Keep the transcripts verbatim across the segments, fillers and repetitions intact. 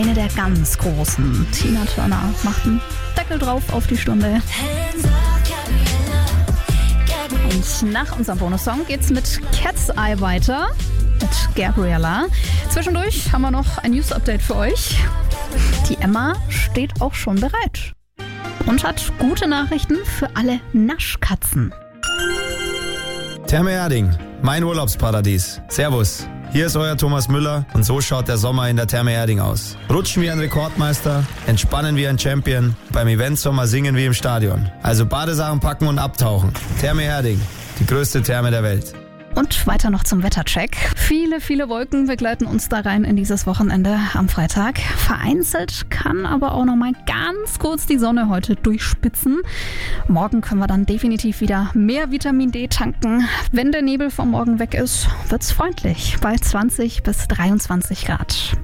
eine der ganz Großen. Tina Turner macht einen Deckel drauf auf die Stunde. Und nach unserem Bonussong geht's mit Cat's Eye weiter, mit Gabriella. Zwischendurch haben wir noch ein News-Update für euch. Die Emma steht auch schon bereit und hat gute Nachrichten für alle Naschkatzen. Therme Erding, mein Urlaubsparadies. Servus, hier ist euer Thomas Müller und so schaut der Sommer in der Therme Erding aus. Rutschen wie ein Rekordmeister, entspannen wie ein Champion, beim Eventsommer singen wie im Stadion. Also Badesachen packen und abtauchen. Therme Erding, die größte Therme der Welt. Und weiter noch zum Wettercheck. Viele, viele Wolken begleiten uns da rein in dieses Wochenende am Freitag. Vereinzelt kann aber auch noch mal ganz kurz die Sonne heute durchspitzen. Morgen können wir dann definitiv wieder mehr Vitamin D tanken. Wenn der Nebel vom Morgen weg ist, wird's freundlich bei zwanzig bis dreiundzwanzig Grad.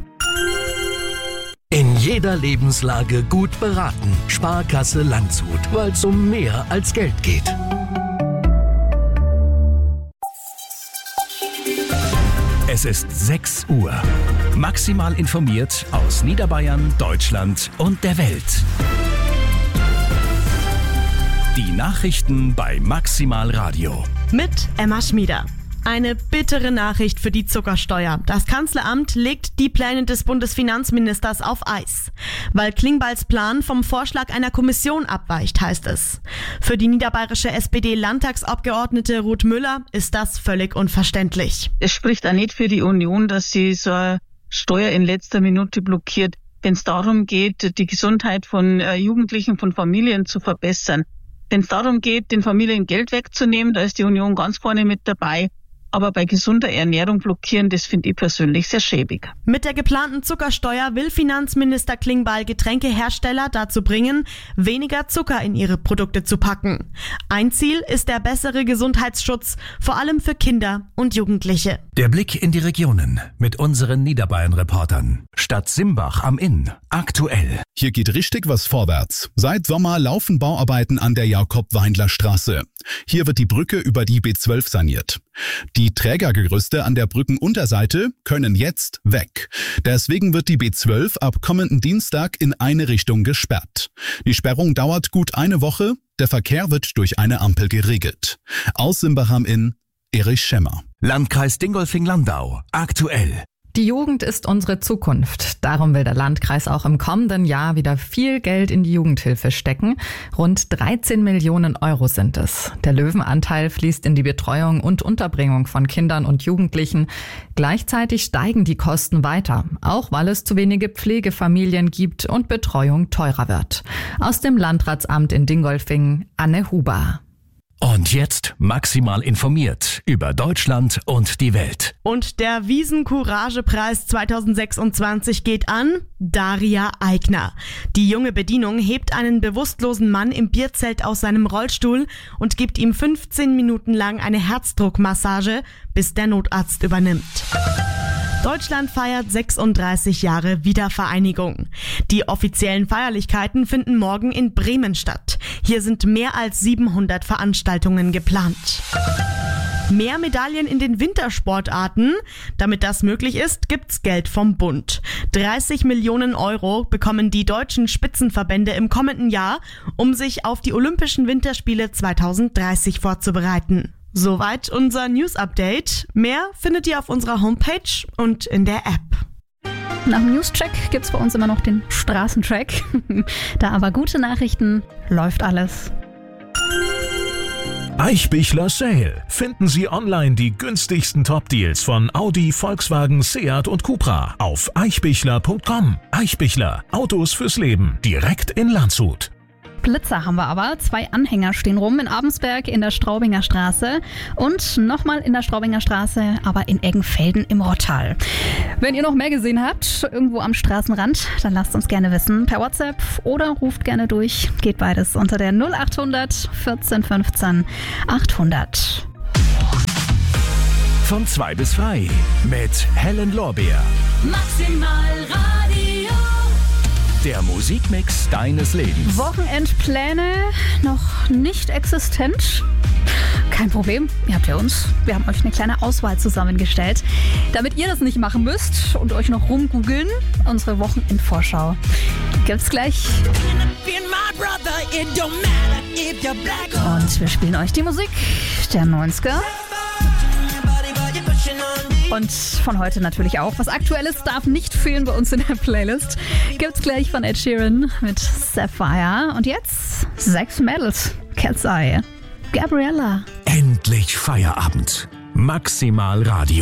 In jeder Lebenslage gut beraten. Sparkasse Landshut, weil es um mehr als Geld geht. Es ist sechs Uhr. Maximal informiert aus Niederbayern, Deutschland und der Welt. Die Nachrichten bei Maximal Radio. Mit Emma Schmieder. Eine bittere Nachricht für die Zuckersteuer. Das Kanzleramt legt die Pläne des Bundesfinanzministers auf Eis. Weil Klingbeils Plan vom Vorschlag einer Kommission abweicht, heißt es. Für die niederbayerische S P D-Landtagsabgeordnete Ruth Müller ist das völlig unverständlich. Es spricht auch nicht für die Union, dass sie so eine Steuer in letzter Minute blockiert, wenn es darum geht, die Gesundheit von Jugendlichen, von Familien zu verbessern. Wenn es darum geht, den Familien Geld wegzunehmen, da ist die Union ganz vorne mit dabei. Aber bei gesunder Ernährung blockieren, das finde ich persönlich sehr schäbig. Mit der geplanten Zuckersteuer will Finanzminister Klingbeil Getränkehersteller dazu bringen, weniger Zucker in ihre Produkte zu packen. Ein Ziel ist der bessere Gesundheitsschutz, vor allem für Kinder und Jugendliche. Der Blick in die Regionen mit unseren Niederbayern-Reportern. Stadt Simbach am Inn. Aktuell. Hier geht richtig was vorwärts. Seit Sommer laufen Bauarbeiten an der Jakob-Weindler-Straße. Hier wird die Brücke über die B zwölf saniert. Die Trägergerüste an der Brückenunterseite können jetzt weg. Deswegen wird die B zwölf ab kommenden Dienstag in eine Richtung gesperrt. Die Sperrung dauert gut eine Woche. Der Verkehr wird durch eine Ampel geregelt. Aus Simbach am Inn, Erich Schemmer. Landkreis Dingolfing-Landau. Aktuell. Die Jugend ist unsere Zukunft. Darum will der Landkreis auch im kommenden Jahr wieder viel Geld in die Jugendhilfe stecken. Rund dreizehn Millionen Euro sind es. Der Löwenanteil fließt in die Betreuung und Unterbringung von Kindern und Jugendlichen. Gleichzeitig steigen die Kosten weiter, auch weil es zu wenige Pflegefamilien gibt und Betreuung teurer wird. Aus dem Landratsamt in Dingolfing, Anne Huber. Und jetzt maximal informiert über Deutschland und die Welt. Und der Wiesen-Courage-Preis zweitausendsechsundzwanzig geht an Daria Eigner. Die junge Bedienung hebt einen bewusstlosen Mann im Bierzelt aus seinem Rollstuhl und gibt ihm fünfzehn Minuten lang eine Herzdruckmassage, bis der Notarzt übernimmt. Deutschland feiert sechsunddreißig Jahre Wiedervereinigung. Die offiziellen Feierlichkeiten finden morgen in Bremen statt. Hier sind mehr als siebenhundert Veranstaltungen geplant. Mehr Medaillen in den Wintersportarten. Damit das möglich ist, gibt's Geld vom Bund. dreißig Millionen Euro bekommen die deutschen Spitzenverbände im kommenden Jahr, um sich auf die Olympischen Winterspiele zweitausenddreißig vorzubereiten. Soweit unser News-Update. Mehr findet ihr auf unserer Homepage und in der App. Nach dem News-Check gibt's bei uns immer noch den Straßentrack. Da aber gute Nachrichten, läuft alles. Eichbichler Sale. Finden Sie online die günstigsten Top-Deals von Audi, Volkswagen, Seat und Cupra auf eichbichler punkt com. Eichbichler. Autos fürs Leben. Direkt in Landshut. Blitzer haben wir aber. Zwei Anhänger stehen rum in Abensberg in der Straubinger Straße und nochmal in der Straubinger Straße, aber in Eggenfelden im Rottal. Wenn ihr noch mehr gesehen habt, irgendwo am Straßenrand, dann lasst uns gerne wissen per WhatsApp oder ruft gerne durch. Geht beides unter der null achthundert vierzehn fünfzehn achthundert. Von zwei bis frei mit Helen Lorbeer. Maximal Radio. Der Musikmix deines Lebens. Wochenendpläne noch nicht existent. Kein Problem, ihr habt ja uns. Wir haben euch eine kleine Auswahl zusammengestellt, damit ihr das nicht machen müsst und euch noch rumgoogeln. Unsere Wochenendvorschau gibt's gleich. Und wir spielen euch die Musik der neunziger. Und von heute natürlich auch. Was Aktuelles darf nicht fehlen bei uns in der Playlist. Gibt's gleich von Ed Sheeran mit Sapphire. Und jetzt sechs Mädels. Cat's Eye. Gabriella. Endlich Feierabend. Maximal Radio.